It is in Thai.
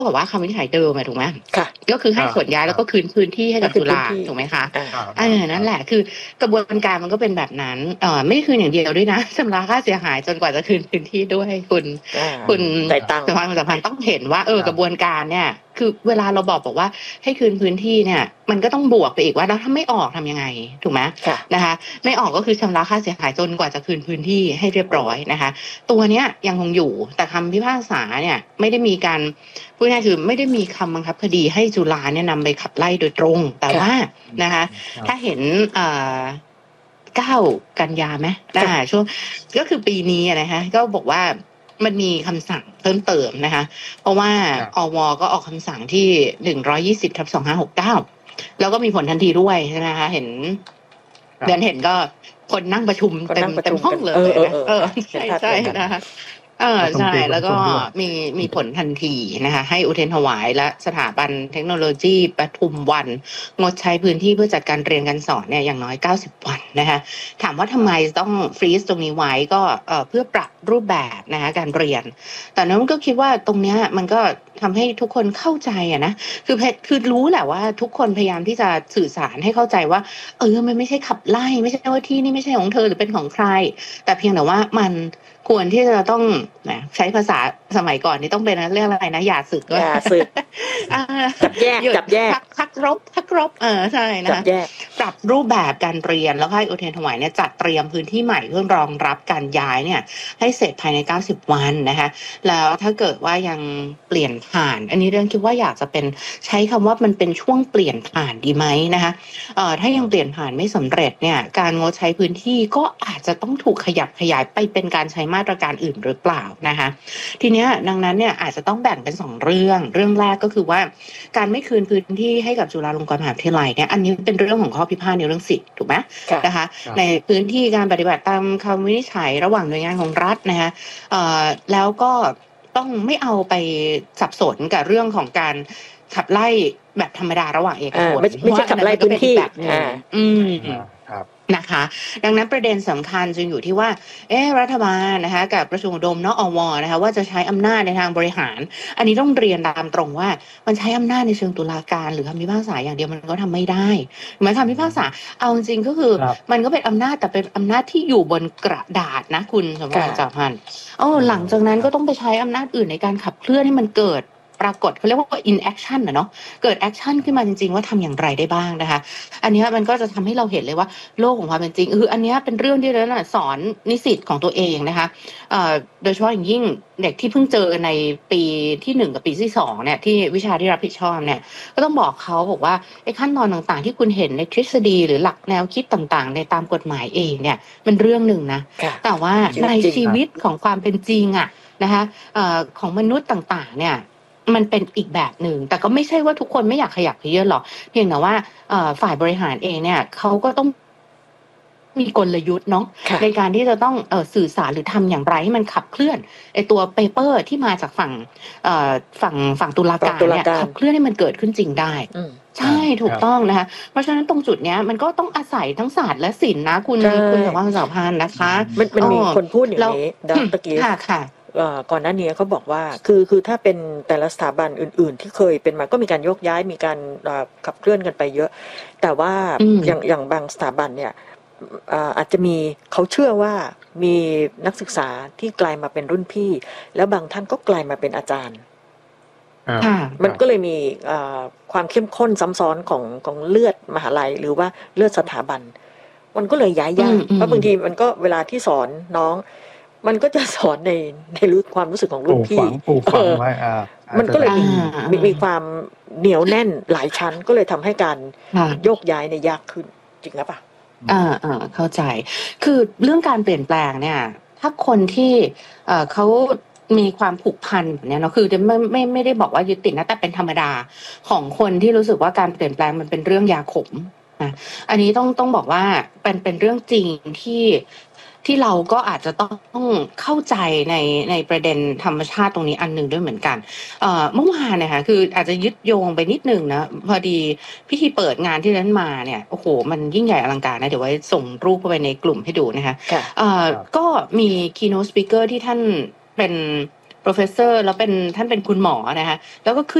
แบบว่าคำวินิจฉัยเดิมถูกไหมค่ะก็คือให้ส่วนย้ายแล้วก็คืนพื้นที่ให้กับจุฬาถูกไหมคะนั่นแหละคือกระบวนการมันก็เป็นแบบนั้นไม่คืนอย่างเดียวด้วยนะชำระค่าเสียหายจนกว่าจะคืนพื้นที่ด้วยคุณจ่ายตังค์สภาความสัมพันธ์ต้องเห็นว่ากระบวนการเนี่ยคือเวลาเราบอกว่าให้คืนพื้นที่เนี่ยมันก็ต้องบวกไปอีกว่าแล้วถ้าไม่ออกทำยังไงถูกไหมนะคะไม่ออกก็คือชำระค่าเสียหายจนกว่าจะคืนพื้นที่ให้เรียบร้อยนะคะตัวเนี้ยยังคงอยู่แต่คำพิพากษาเนี่ยไม่ได้มีการพูดง่ายคือไม่ได้มีคำบังคับคดีให้จุฬาเนี่ยนำไปขับไล่โดยตรงแต่ว่านะคะถ้าเห็น9 กันยาไหมช่วงก็คือปีนี้นะคะก็บอกว่ามันมีคำสั่งเพิ่มเติมนะคะเพราะว่าอว.ก็ออกคำสั่งที่120/2569แล้วก็มีผลทันทีด้วยใช่ไหมคะเห็นก็คนนั่งประชุมเต็มห้องเลยใช่นะคะใช่แล้วก็มีผลทันทีนะคะให้อุเทรนถวายและสถาบันเทคโนโลยีปทุมวันงดใช้พื้นที่เพื่อจัดการเรียนการสอนเนี่ยอย่างน้อย90 วันนะคะถามว่าทำไมต้องฟรีซตรงนี้ไว้ก็เพื่อปรับรูปแบบนะคะการเรียนแต่นั้นก็คิดว่าตรงเนี้ยมันก็ทำให้ทุกคนเข้าใจนะคือรู้แหละว่าทุกคนพยายามที่จะสื่อสารให้เข้าใจว่ามันไม่ใช่ขับไล่ไม่ใช่ว่าที่นี่ไม่ใช่ของเธอหรือเป็นของใครแต่เพียงแต่ว่ามันควรที่จะต้องใช้ภาษาสมัยก่อนนี่ต้องเป็นเรื่องอะไรนะอย่าสึกจับแยกพักรบใช่นะคะปรับรูปแบบการเรียนแล้วให้อุเทรนถวายเนี่ยจัดเตรียมพื้นที่ใหม่เพื่อรองรับการย้ายเนี่ยให้เสร็จภายใน90 วันนะคะแล้วถ้าเกิดว่ายังเปลี่ยนผ่านอันนี้เรื่องคิดว่าอยากจะเป็นใช้คำว่ามันเป็นช่วงเปลี่ยนผ่านดีไหมนะคะถ้ายังเปลี่ยนผ่านไม่สำเร็จเนี่ยการงดใช้พื้นที่ก็อาจจะต้องถูกขยับขยายไปเป็นการใช้มาตรการอื่นหรือเปล่านะคะทีเนี้ยดังนั้นเนี่ยอาจจะต้องแบ่งเป็น2 เรื่องแรกก็คือว่าการไม่คืนพื้นที่ให้กับจุฬาลงกรณ์มหาวิทยาลัยเนี่ยอันนี้เป็นเรื่องของข้อพิพาทในเรื่องสิทธิ์ถูกไหมนะคะในพื้นที่การปฏิบัติตามคำวินิจฉัยระหว่างหน่วยงานของรัฐนะคะแล้วก็ต้องไม่เอาไปสับสนกับเรื่องของการขับไล่แบบธรรมดาระหว่างเอกชนไม่ใช่ขับไล่พื้นที่แบบนะคะดังนั้นประเด็นสำคัญจึงอยู่ที่ว่ารัฐบาลนะคะกับกระทรวงอุดมอว.นะคะว่าจะใช้อำนาจในทางบริหารอันนี้ต้องเรียนตามตรงว่ามันใช้อำนาจในเชิงตุลาการหรือคำพิพากษาอย่างเดียวมันก็ทำไม่ได้หมายคำพิพากษาเอาจริงก็คือมันก็เป็นอำนาจแต่เป็นอำนาจที่อยู่บนกระดาษนะคุณสมบัติจ่าพันธ์หลังจากนั้นก็ต้องไปใช้อำนาจอื่นในการขับเคลื่อนให้มันเกิดปรากฏเขาเรียกว่า in action เนาะเกิด action ขึ้นมาจริงๆว่าทำอย่างไรได้บ้างนะคะอันนี้มันก็จะทำให้เราเห็นเลยว่าโลกของความเป็นจริงอันนี้เป็นเรื่องที่เราสอนนิสิตของตัวเองนะคะโดยเฉพาะอย่างยิ่งเด็กที่เพิ่งเจอในปีที่1กับปีที่2เนี่ยที่วิชาที่รับผิดชอบเนี่ยก็ต้องบอกเขาบอกว่าไอ้ขั้นตอนต่างๆที่คุณเห็นในทฤษฎีหรือหลักแนวคิดต่างๆในตามกฎหมายเองเนี่ยมันเรื่องหนึ่งนะแต่ว่าในชีวิตของความเป็นจริงนะคะของมนุษย์ต่างๆเนี่ยมันเป็นอีกแบบหนึ่งแต่ก็ไม่ใช่ว่าทุกคนไม่อยากขยับเขยื้อนหรอกเพียงแต่ว่าฝ่ายบริหารเองเนี่ยเขาก็ต้องมีกลยุทธ์เนาะในการที่จะต้องสื่อสารหรือทำอย่างไรให้มันขับเคลื่อนไอตัวเปเปอร์ที่มาจากฝั่งตุลาการเนี่ยขับเคลื่อนให้มันเกิดขึ้นจริงได้ใช่ถูกต้องนะคะเพราะฉะนั้นตรงจุดเนี้ยมันก็ต้องอาศัยทั้งศาสตร์และศิลป์นะคุณสมภารนะคะมันมีคนพูดอย่างนี้ตะกี้ค่ะก่อนหน้านี้เขาบอกว่าคือถ้าเป็นแต่ละสถาบันอื่นๆที่เคยเป็นมาก็มีการยกย้ายมีการขับเคลื่อนกันไปเยอะแต่ว่าอย่างบางสถาบันเนี่ยอาจจะมีเขาเชื่อว่ามีนักศึกษาที่กลายมาเป็นรุ่นพี่แล้วบางท่านก็กลายมาเป็นอาจารย์มันก็เลยมีความเข้มข้นซ้ำซ้อนของเลือดมหาลัยหรือว่าเลือดสถาบันมันก็เลยย้ายยากเพราะบางทีมันก็เวลาที่สอนน้องมันก็จะสอนในรู้ความรู้สึกของรุ่นพี่มันก็เลยมีความเหนียวแน่นหลายชั้นก็เลยทำให้การโยกย้ายเนี่ยยากขึ้นจริงหรือเปล่าเข้าใจคือเรื่องการเปลี่ยนแปลงเนี่ยถ้าคนที่เขามีความผูกพันแบบนี้เนาะคือไม่ได้บอกว่ายึดติดนะแต่เป็นธรรมดาของคนที่รู้สึกว่าการเปลี่ยนแปลงมันเป็นเรื่องยาขมนะอันนี้ต้องบอกว่าเป็นเรื่องจริงที่เราก็อาจจะต้องเข้าใจในประเด็นธรรมชาติตรงนี้อันหนึ่งด้วยเหมือนกันเมื่อวานเนี่ยค่ะคืออาจจะยึดโยงไปนิดนึงนะพอดีพิธีเปิดงานที่นั้นมาเนี่ยโอ้โหมันยิ่งใหญ่อลังการนะเดี๋ยวไว้ส่งรูปเข้าไปในกลุ่มให้ดูนะคะก็มี keynote speaker ที่ท่านเป็น professor แล้วท่านเป็นคุณหมอนะคะแล้วก็ขึ้น